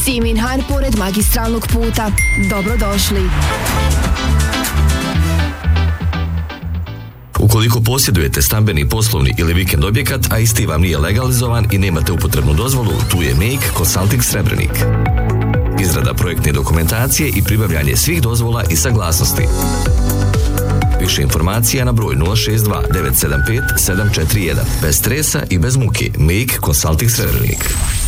Siminhan pored magistralnog puta. Dobrodošli. Ukoliko posjedujete stambeni, poslovni ili vikend objekat, a isti vam nije legalizovan i nemate upotrebnu dozvolu, tu je Make Consulting Srebrenik. Izrada projektne dokumentacije i pribavljanje svih dozvola i saglasnosti. Više informacija na broj 062 975 741. Bez stresa i bez muke. Make Consulting Srebrenik.